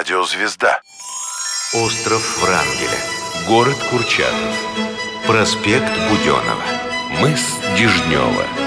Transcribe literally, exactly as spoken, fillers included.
Радиозвезда. Остров Врангеля. Город Курчатов. Проспект Буденова. Мыс Дежнева.